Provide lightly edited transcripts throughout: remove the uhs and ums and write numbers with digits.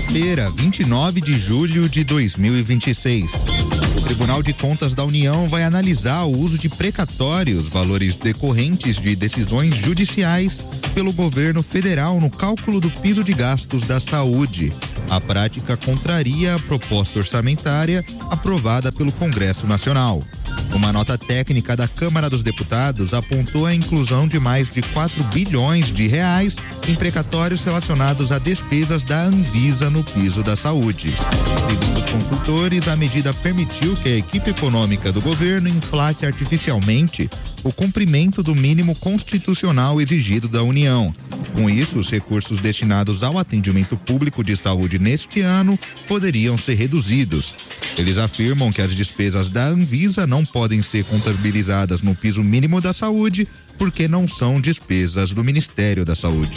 quarta-feira, 29 de julho de 2026. O Tribunal de Contas da União vai analisar o uso de precatórios, valores decorrentes de decisões judiciais pelo governo federal no cálculo do piso de gastos da saúde. A prática contraria a proposta orçamentária aprovada pelo Congresso Nacional. Uma nota técnica da Câmara dos Deputados apontou a inclusão de mais de 4 bilhões de reais em precatórios relacionados a despesas da Anvisa no piso da saúde. Segundo os consultores, a medida permitiu que a equipe econômica do governo inflasse artificialmente o cumprimento do mínimo constitucional exigido da União. Com isso, os recursos destinados ao atendimento público de saúde neste ano poderiam ser reduzidos. Eles afirmam que as despesas da Anvisa não podem ser contabilizadas no piso mínimo da saúde porque não são despesas do Ministério da Saúde.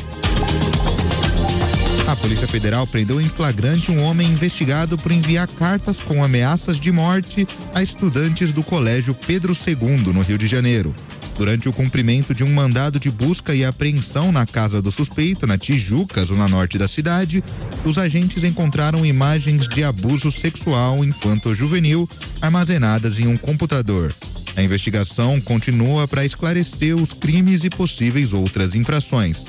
A Polícia Federal prendeu em flagrante um homem investigado por enviar cartas com ameaças de morte a estudantes do Colégio Pedro II, no Rio de Janeiro. Durante o cumprimento de um mandado de busca e apreensão na casa do suspeito, na Tijuca, zona norte da cidade, os agentes encontraram imagens de abuso sexual infanto-juvenil armazenadas em um computador. A investigação continua para esclarecer os crimes e possíveis outras infrações.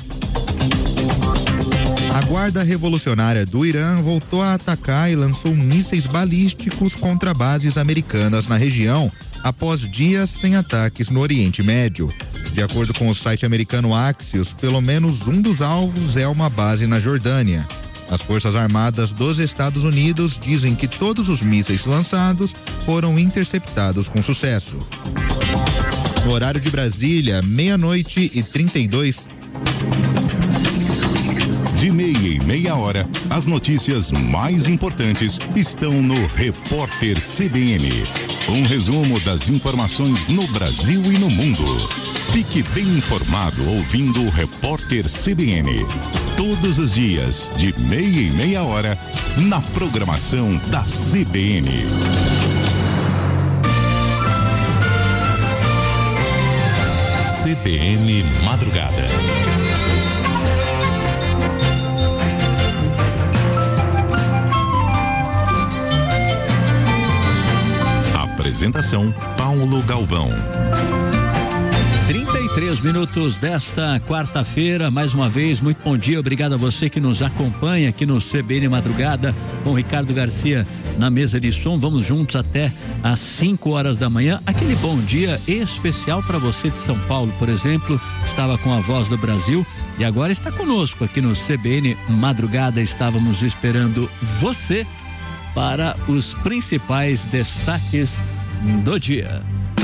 A Guarda Revolucionária do Irã voltou a atacar e lançou mísseis balísticos contra bases americanas na região, após dias sem ataques no Oriente Médio. De acordo com o site americano Axios, pelo menos um dos alvos é uma base na Jordânia. As Forças Armadas dos Estados Unidos dizem que todos os mísseis lançados foram interceptados com sucesso. No horário de Brasília, 00:32. De meia em meia hora, as notícias mais importantes estão no Repórter CBN. Um resumo das informações no Brasil e no mundo. Fique bem informado ouvindo o Repórter CBN. Todos os dias, de meia em meia hora, na programação da CBN. CBN Madrugada. Apresentação Paulo Galvão. 33 minutos desta quarta-feira, mais uma vez, muito bom dia, obrigado a você que nos acompanha aqui no CBN Madrugada, com Ricardo Garcia na mesa de som. Vamos juntos até às 5 horas da manhã. Aquele bom dia especial para você de São Paulo, por exemplo, estava com a Voz do Brasil e agora está conosco aqui no CBN Madrugada. Estávamos esperando você para os principais destaques do dia.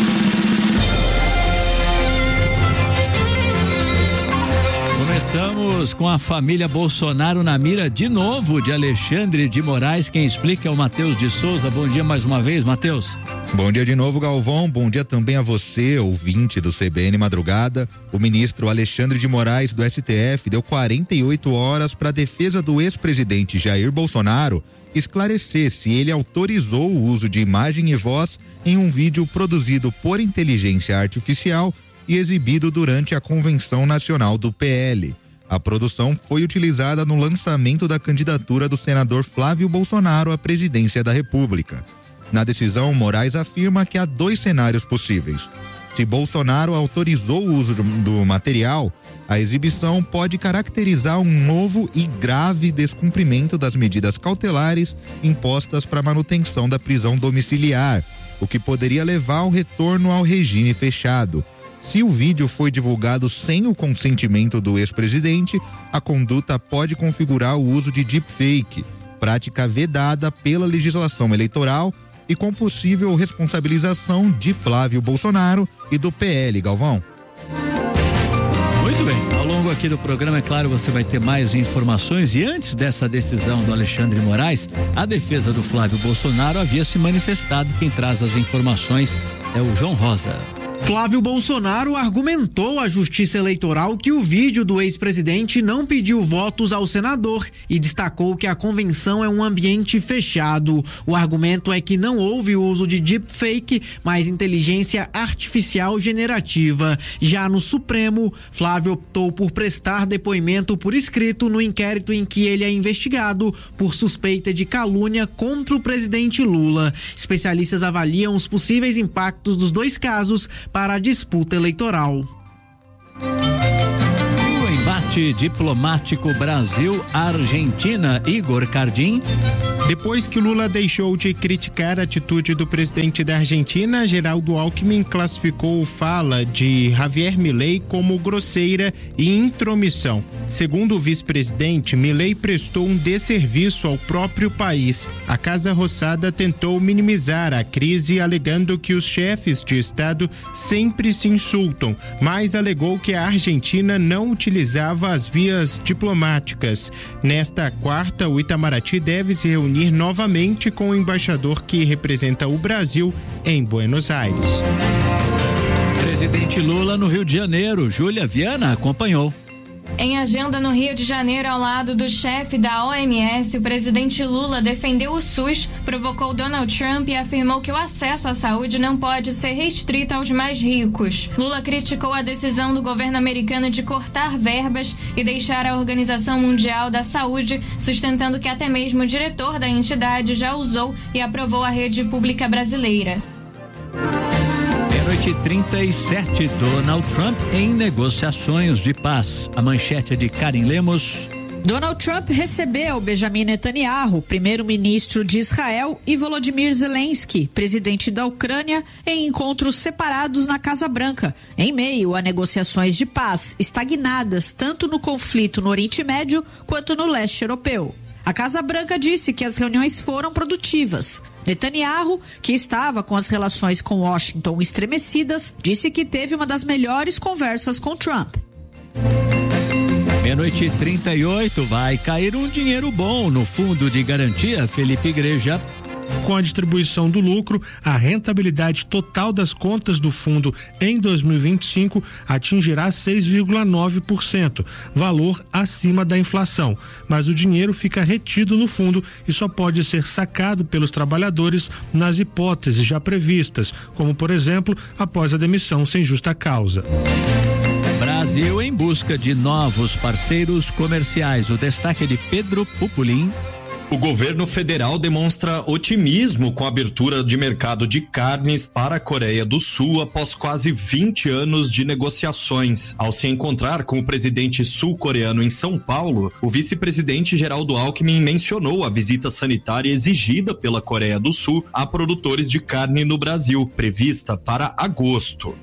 Começamos com a família Bolsonaro na mira de novo de Alexandre de Moraes. Quem explica é o Matheus de Souza. Bom dia mais uma vez, Matheus. Bom dia de novo, Galvão. Bom dia também a você, ouvinte do CBN Madrugada. O ministro Alexandre de Moraes do STF deu 48 horas para a defesa do ex-presidente Jair Bolsonaro esclarecer se ele autorizou o uso de imagem e voz em um vídeo produzido por inteligência artificial e exibido durante a Convenção Nacional do PL. A produção foi utilizada no lançamento da candidatura do senador Flávio Bolsonaro à presidência da República. Na decisão, Moraes afirma que há 2 cenários possíveis. Se Bolsonaro autorizou o uso do material, a exibição pode caracterizar um novo e grave descumprimento das medidas cautelares impostas para manutenção da prisão domiciliar, o que poderia levar ao retorno ao regime fechado. Se o vídeo foi divulgado sem o consentimento do ex-presidente, a conduta pode configurar o uso de deepfake, prática vedada pela legislação eleitoral e com possível responsabilização de Flávio Bolsonaro e do PL, Galvão. Muito bem, ao longo aqui do programa, é claro, você vai ter mais informações. E antes dessa decisão do Alexandre de Moraes, a defesa do Flávio Bolsonaro havia se manifestado. Quem traz as informações é o João Rosa. Flávio Bolsonaro argumentou à Justiça Eleitoral que o vídeo do ex-presidente não pediu votos ao senador e destacou que a convenção é um ambiente fechado. O argumento é que não houve uso de deepfake, mas inteligência artificial generativa. Já no Supremo, Flávio optou por prestar depoimento por escrito no inquérito em que ele é investigado por suspeita de calúnia contra o presidente Lula. Especialistas avaliam os possíveis impactos dos dois casos para a disputa eleitoral. O embate diplomático Brasil-Argentina, Igor Cardim. Depois que Lula deixou de criticar a atitude do presidente da Argentina, Geraldo Alckmin classificou fala de Javier Milei como grosseira e intromissão. Segundo o vice-presidente, Milei prestou um desserviço ao próprio país. A Casa Rosada tentou minimizar a crise, alegando que os chefes de Estado sempre se insultam, mas alegou que a Argentina não utilizava as vias diplomáticas. Nesta quarta, o Itamaraty deve se reunir novamente com o embaixador que representa o Brasil em Buenos Aires. Presidente Lula no Rio de Janeiro, Júlia Viana acompanhou. Em agenda no Rio de Janeiro, ao lado do chefe da OMS, o presidente Lula defendeu o SUS, provocou Donald Trump e afirmou que o acesso à saúde não pode ser restrito aos mais ricos. Lula criticou a decisão do governo americano de cortar verbas e deixar a Organização Mundial da Saúde, sustentando que até mesmo o diretor da entidade já usou e aprovou a rede pública brasileira. Meia-noite 37, Donald Trump em negociações de paz. A manchete é de Karen Lemos. Donald Trump recebeu Benjamin Netanyahu, primeiro-ministro de Israel, e Volodymyr Zelensky, presidente da Ucrânia, em encontros separados na Casa Branca, em meio a negociações de paz estagnadas tanto no conflito no Oriente Médio quanto no leste europeu. A Casa Branca disse que as reuniões foram produtivas. Netanyahu, que estava com as relações com Washington estremecidas, disse que teve uma das melhores conversas com Trump. Meia-noite 38, vai cair um dinheiro bom no fundo de garantia, Felipe Igreja. Com a distribuição do lucro, a rentabilidade total das contas do fundo em 2025 atingirá 6,9%, valor acima da inflação. Mas o dinheiro fica retido no fundo e só pode ser sacado pelos trabalhadores nas hipóteses já previstas, como, por exemplo, após a demissão sem justa causa. Brasil em busca de novos parceiros comerciais. O destaque é de Pedro Pupolin. O governo federal demonstra otimismo com a abertura de mercado de carnes para a Coreia do Sul após quase 20 anos de negociações. Ao se encontrar com o presidente sul-coreano em São Paulo, o vice-presidente Geraldo Alckmin mencionou a visita sanitária exigida pela Coreia do Sul a produtores de carne no Brasil, prevista para agosto.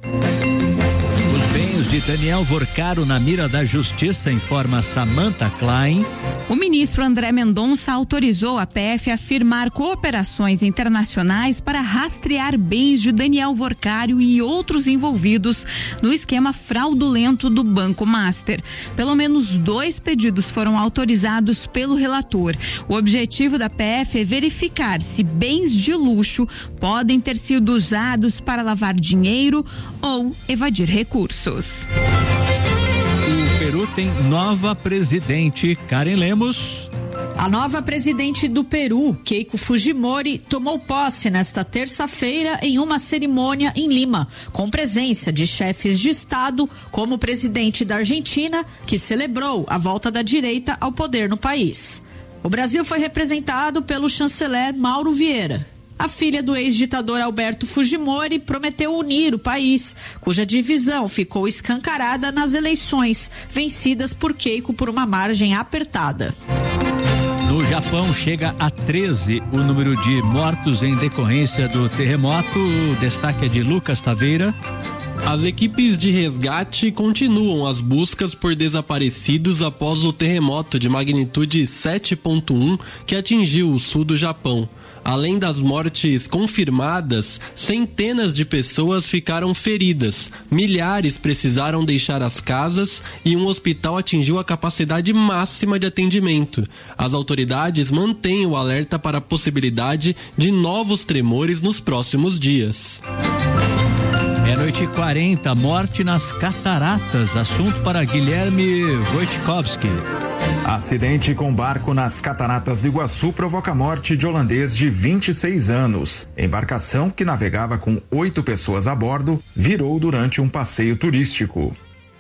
De Daniel Vorcaro na mira da justiça, informa Samantha Klein. O ministro André Mendonça autorizou a PF a firmar cooperações internacionais para rastrear bens de Daniel Vorcário e outros envolvidos no esquema fraudulento do Banco Master. Pelo menos 2 pedidos foram autorizados pelo relator. O objetivo da PF é verificar se bens de luxo podem ter sido usados para lavar dinheiro ou evadir recursos. O Peru tem nova presidente, Karen Lemos. A nova presidente do Peru, Keiko Fujimori, tomou posse nesta terça-feira em uma cerimônia em Lima, com presença de chefes de Estado, como o presidente da Argentina, que celebrou a volta da direita ao poder no país. O Brasil foi representado pelo chanceler Mauro Vieira. A filha do ex-ditador Alberto Fujimori prometeu unir o país, cuja divisão ficou escancarada nas eleições, vencidas por Keiko por uma margem apertada. No Japão chega a 13 o número de mortos em decorrência do terremoto. O destaque é de Lucas Taveira. As equipes de resgate continuam as buscas por desaparecidos após o terremoto de magnitude 7.1 que atingiu o sul do Japão. Além das mortes confirmadas, centenas de pessoas ficaram feridas, milhares precisaram deixar as casas e um hospital atingiu a capacidade máxima de atendimento. As autoridades mantêm o alerta para a possibilidade de novos tremores nos próximos dias. Meia-noite e 40, morte nas cataratas. Assunto para Guilherme Wojtkowski. Acidente com barco nas cataratas do Iguaçu provoca a morte de holandês de 26 anos. Embarcação que navegava com 8 pessoas a bordo virou durante um passeio turístico.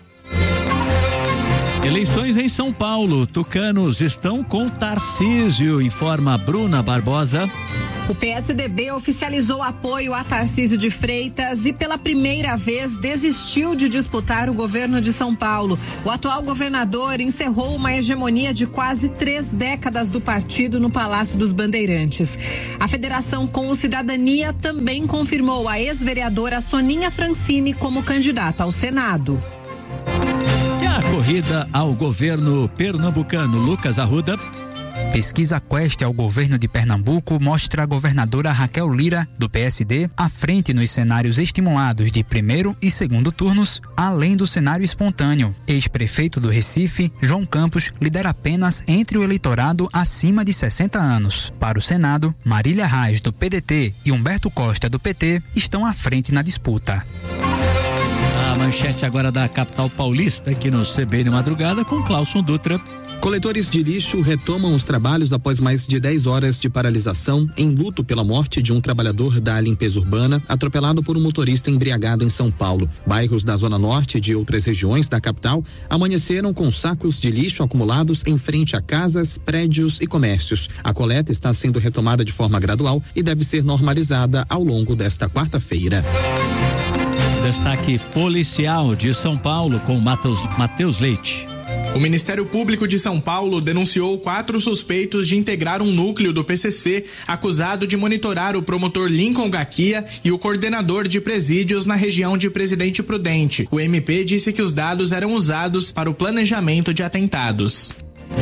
Eleições em São Paulo. Tucanos estão com Tarcísio, informa Bruna Barbosa. O PSDB oficializou apoio a Tarcísio de Freitas e pela primeira vez desistiu de disputar o governo de São Paulo. O atual governador encerrou uma hegemonia de quase 3 décadas do partido no Palácio dos Bandeirantes. A Federação com o Cidadania também confirmou a ex-vereadora Soninha Francini como candidata ao Senado. E a corrida ao governo pernambucano, Lucas Arruda. Pesquisa Quest ao governo de Pernambuco mostra a governadora Raquel Lira, do PSD, à frente nos cenários estimulados de primeiro e segundo turnos, além do cenário espontâneo. Ex-prefeito do Recife, João Campos, lidera apenas entre o eleitorado acima de 60 anos. Para o Senado, Marília Reis, do PDT, e Humberto Costa, do PT, estão à frente na disputa. A manchete agora da capital paulista, aqui no CBN Madrugada, com Cláudio Dutra. Coletores de lixo retomam os trabalhos após mais de 10 horas de paralisação em luto pela morte de um trabalhador da limpeza urbana atropelado por um motorista embriagado em São Paulo. Bairros da Zona Norte e de outras regiões da capital amanheceram com sacos de lixo acumulados em frente a casas, prédios e comércios. A coleta está sendo retomada de forma gradual e deve ser normalizada ao longo desta quarta-feira. Destaque policial de São Paulo com Matheus Leite. O Ministério Público de São Paulo denunciou 4 suspeitos de integrar um núcleo do PCC acusado de monitorar o promotor Lincoln Gaquia e o coordenador de presídios na região de Presidente Prudente. O MP disse que os dados eram usados para o planejamento de atentados.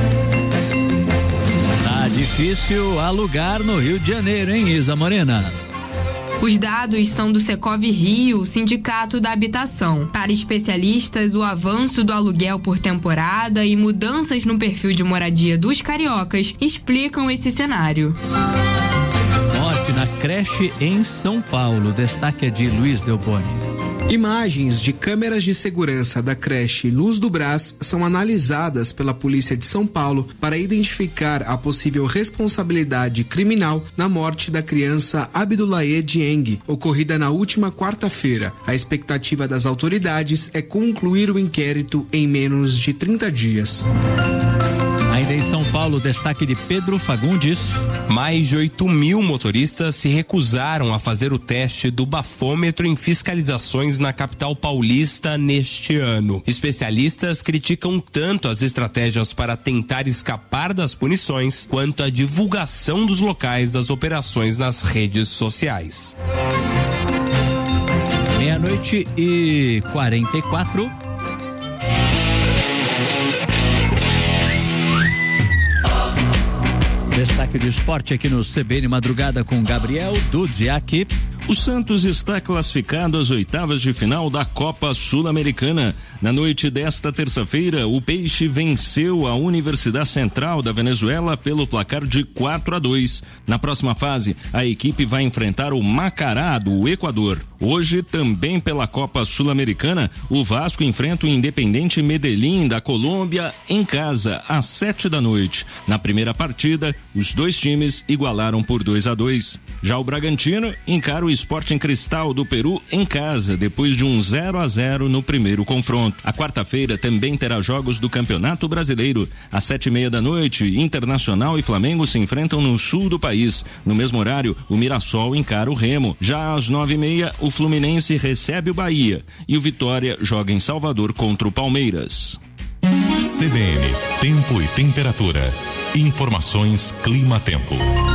Tá difícil alugar no Rio de Janeiro, hein, Isa Morena? Os dados são do Secov Rio, Sindicato da Habitação. Para especialistas, o avanço do aluguel por temporada e mudanças no perfil de moradia dos cariocas explicam esse cenário. Morte na creche em São Paulo. Destaque é de Luiz Delboni. Imagens de câmeras de segurança da creche Luz do Brás são analisadas pela Polícia de São Paulo para identificar a possível responsabilidade criminal na morte da criança Abdoulaye Dieng, ocorrida na última quarta-feira. A expectativa das autoridades é concluir o inquérito em menos de 30 dias. Ainda em São Paulo, destaque de Pedro Fagundes. Mais de 8.000 motoristas se recusaram a fazer o teste do bafômetro em fiscalizações na capital paulista neste ano. Especialistas criticam tanto as estratégias para tentar escapar das punições, quanto a divulgação dos locais das operações nas redes sociais. 12:44. Destaque do esporte aqui no CBN Madrugada com Gabriel Dudziak. O Santos está classificado às oitavas de final da Copa Sul-Americana. Na noite desta terça-feira, o Peixe venceu a Universidade Central da Venezuela pelo placar de 4-2. Na próxima fase, a equipe vai enfrentar o Macará do Equador. Hoje, também pela Copa Sul-Americana, o Vasco enfrenta o Independiente Medellín da Colômbia em casa, às 7:00. Na primeira partida, os dois times igualaram por 2-2. Já o Bragantino encara o Sporting Cristal do Peru em casa, depois de um 0-0 no primeiro confronto. A quarta-feira também terá jogos do Campeonato Brasileiro. Às 7:30, Internacional e Flamengo se enfrentam no sul do país. No mesmo horário, o Mirassol encara o Remo. Já às 9:30, o Fluminense recebe o Bahia e o Vitória joga em Salvador contra o Palmeiras. CBN, tempo e temperatura. Informações Clima-Tempo.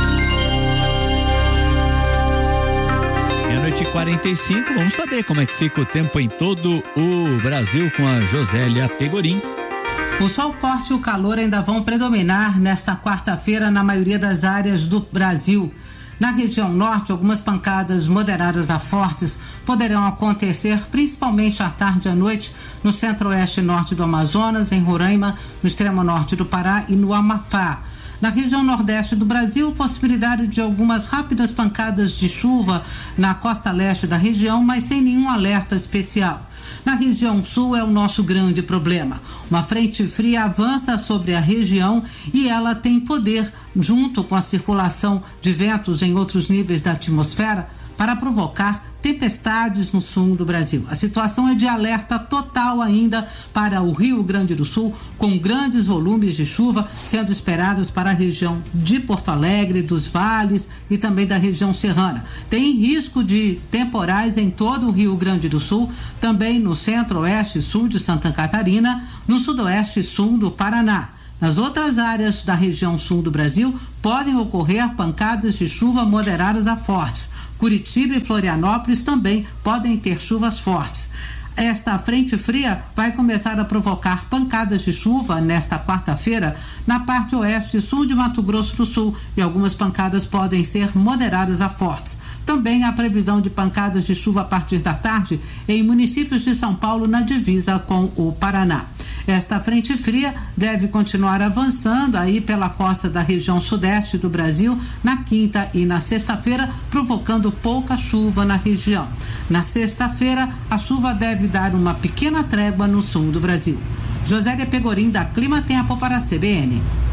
12:45, vamos saber como é que fica o tempo em todo o Brasil com a Josélia Pegorim. O sol forte e o calor ainda vão predominar nesta quarta-feira na maioria das áreas do Brasil. Na região norte, algumas pancadas moderadas a fortes poderão acontecer, principalmente à tarde e à noite, no centro-oeste e norte do Amazonas, em Roraima, no extremo norte do Pará e no Amapá. Na região nordeste do Brasil, possibilidade de algumas rápidas pancadas de chuva na costa leste da região, mas sem nenhum alerta especial. Na região sul é o nosso grande problema. Uma frente fria avança sobre a região e ela tem poder, junto com a circulação de ventos em outros níveis da atmosfera, para provocar tempestades no sul do Brasil. A situação é de alerta total ainda para o Rio Grande do Sul, com grandes volumes de chuva sendo esperados para a região de Porto Alegre, dos vales e também da região serrana. Tem risco de temporais em todo o Rio Grande do Sul, também no centro-oeste e sul de Santa Catarina, no sudoeste e sul do Paraná. Nas outras áreas da região sul do Brasil, podem ocorrer pancadas de chuva moderadas a fortes. Curitiba e Florianópolis também podem ter chuvas fortes. Esta frente fria vai começar a provocar pancadas de chuva nesta quarta-feira na parte oeste e sul de Mato Grosso do Sul, e algumas pancadas podem ser moderadas a fortes. Também há previsão de pancadas de chuva a partir da tarde em municípios de São Paulo na divisa com o Paraná. Esta frente fria deve continuar avançando aí pela costa da região sudeste do Brasil na quinta e na sexta-feira, provocando pouca chuva na região. Na sexta-feira, a chuva deve dar uma pequena trégua no sul do Brasil. Josélia Pegorim, da Clima Tempo para a CBN.